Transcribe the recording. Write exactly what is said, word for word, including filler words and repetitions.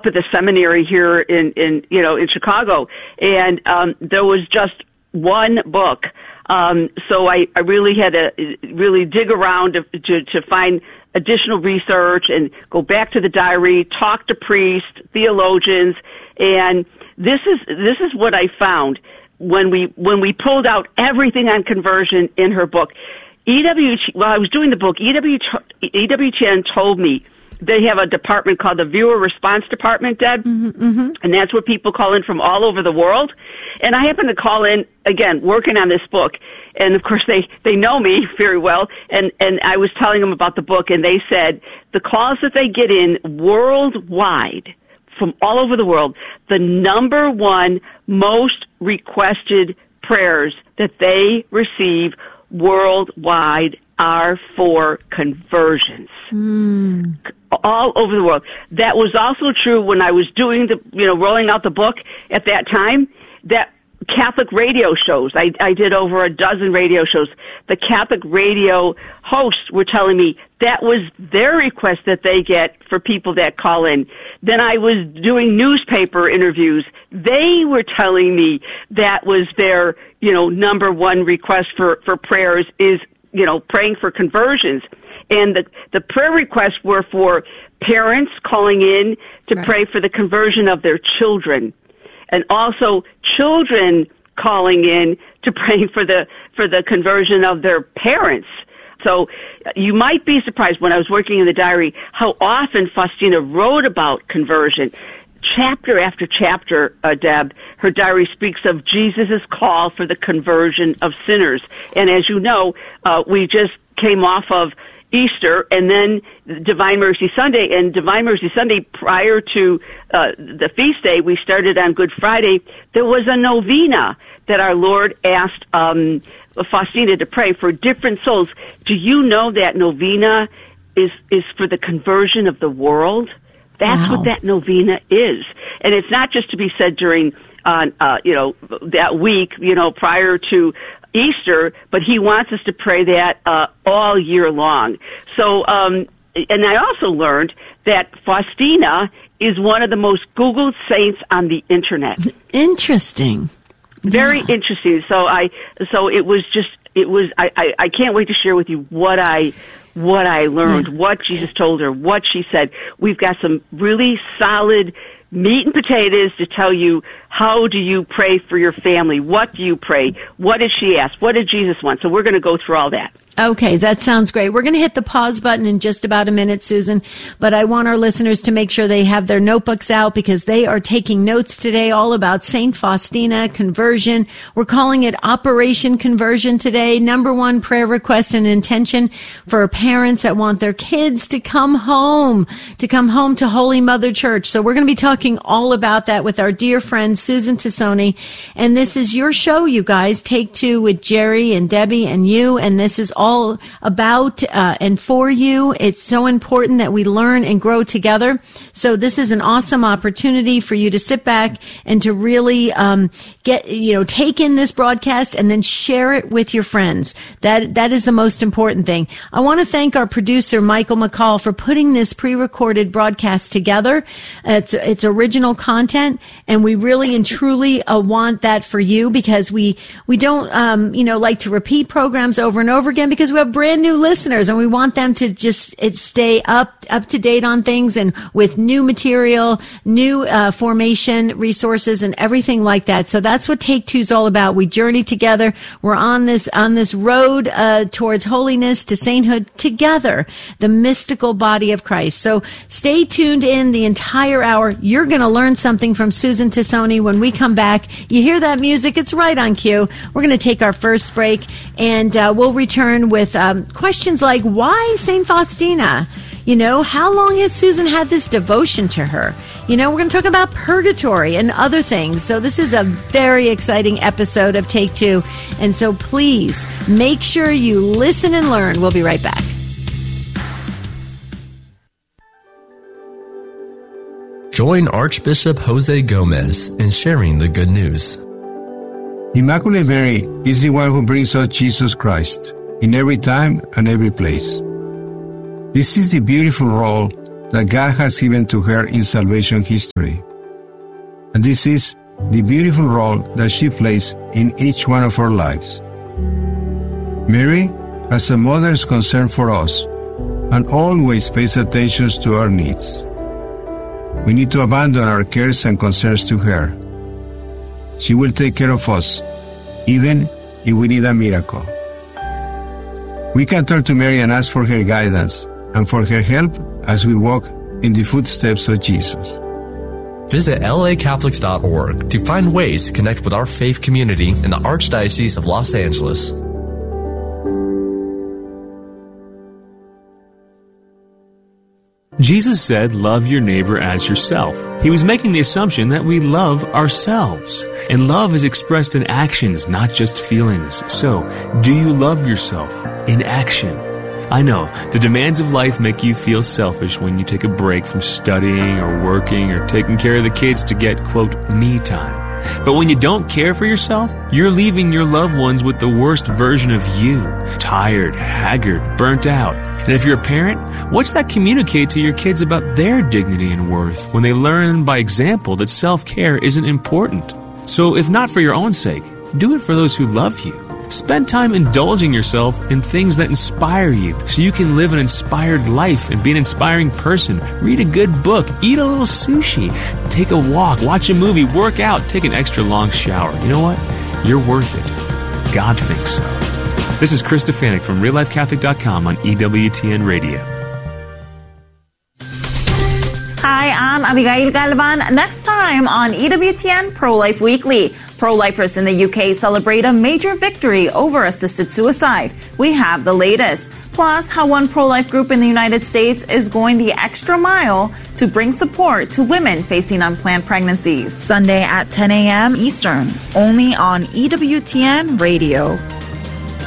up at the seminary here in, in you know, in Chicago, and um, there was just one book. Um, so I, I really had to really dig around to, to, to find additional research and go back to the diary, talk to priests, theologians, and this is this is what I found when we when we pulled out everything on conversion in her book. E W while I was doing the book, E W E W T N told me they have a department called the Viewer Response Department, Deb, mm-hmm, mm-hmm. and that's where people call in from all over the world. And I happened to call in, again, working on this book, and of course they, they know me very well, and, and I was telling them about the book, and they said the calls that they get in worldwide, from all over the world, the number one most requested prayers that they receive worldwide are for conversions. Mm. All over the world. That was also true when I was doing the, you know, rolling out the book at that time. That Catholic radio shows, I, I did over a dozen radio shows. The Catholic radio hosts were telling me that was their request that they get for people that call in. Then I was doing newspaper interviews. They were telling me that was their, you know, number one request for, for prayers is, you know, praying for conversions. And the, the prayer requests were for parents calling in to right. pray for the conversion of their children, and also children calling in to pray for the for the conversion of their parents. So you might be surprised when I was working in the diary how often Faustina wrote about conversion. Chapter after chapter, uh, Deb, her diary speaks of Jesus' call for the conversion of sinners. And as you know, uh, we just came off of Easter and then Divine Mercy Sunday. And Divine Mercy Sunday, prior to uh, the feast day, we started on Good Friday. There was a novena that our Lord asked um, Faustina to pray for different souls. Do you know that novena is is for the conversion of the world? That's wow. what that novena is. And it's not just to be said during, uh, uh, you know, that week, you know, prior to Easter, but he wants us to pray that uh, all year long. So, um, and I also learned that Faustina is one of the most Googled saints on the Internet. Interesting. Very yeah. interesting. So I, so it was just, it was, I, I, I can't wait to share with you what I, what I learned, yeah. what Jesus told her, what she said. We've got some really solid meat and potatoes to tell you how do you pray for your family? What do you pray? What did she ask? What did Jesus want? So we're going to go through all that. Okay, that sounds great. We're going to hit the pause button in just about a minute, Susan, but I want our listeners to make sure they have their notebooks out because they are taking notes today all about Saint Faustina, conversion. We're calling it Operation Conversion today. Number one prayer request and intention for parents that want their kids to come home, to come home to Holy Mother Church. So we're going to be talking all about that with our dear friend Susan Tassone. And this is your show, you guys. Take Two with Jerry and Debbie and you, and this is all all about uh, and for you. It's so important that we learn and grow together. So this is an awesome opportunity for you to sit back and to really um, get, you know, take in this broadcast and then share it with your friends. That that is the most important thing. I want to thank our producer, Michael McCall, for putting this pre-recorded broadcast together. It's, it's original content, and we really and truly uh, want that for you because we, we don't, um, you know, like to repeat programs over and over again because we have brand new listeners and we want them to just it stay up up to date on things and with new material, new uh, formation resources and everything like that. So that's what Take Two is all about. We journey together. We're on this on this road uh, towards holiness to sainthood together, the mystical body of Christ. So stay tuned in the entire hour. You're going to learn something from Susan Tassone when we come back. You hear that music? It's right on cue. We're going to take our first break and uh, we'll return with um, questions like, why Saint Faustina? You know, how long has Susan had this devotion to her? You know, we're going to talk about purgatory and other things. So this is a very exciting episode of Take Two. And so please make sure you listen and learn. We'll be right back. Join Archbishop Jose Gomez in sharing the good news. Immaculate Mary is the one who brings us Jesus Christ in every time and every place. This is the beautiful role that God has given to her in salvation history. And this is the beautiful role that she plays in each one of our lives. Mary has a mother's concern for us and always pays attention to our needs. We need to abandon our cares and concerns to her. She will take care of us, even if we need a miracle. We can turn to Mary and ask for her guidance and for her help as we walk in the footsteps of Jesus. Visit L A Catholics dot org to find ways to connect with our faith community in the Archdiocese of Los Angeles. Jesus said, love your neighbor as yourself. He was making the assumption that we love ourselves. And love is expressed in actions, not just feelings. So, do you love yourself in action? I know, the demands of life make you feel selfish when you take a break from studying or working or taking care of the kids to get, quote, me time. But when you don't care for yourself, you're leaving your loved ones with the worst version of you. Tired, haggard, burnt out. And if you're a parent, what's that communicate to your kids about their dignity and worth when they learn by example that self-care isn't important? So if not for your own sake, do it for those who love you. Spend time indulging yourself in things that inspire you so you can live an inspired life and be an inspiring person. Read a good book, eat a little sushi, take a walk, watch a movie, work out, take an extra long shower. You know what? You're worth it. God thinks so. This is Chris Stefanik from Real Life Catholic dot com on E W T N Radio. Hi, I'm Abigail Galvan. Next time on E W T N Pro-Life Weekly. Pro-lifers in the U K celebrate a major victory over assisted suicide. We have the latest. Plus, how one pro-life group in the United States is going the extra mile to bring support to women facing unplanned pregnancies. Sunday at ten a.m. Eastern, only on E W T N Radio.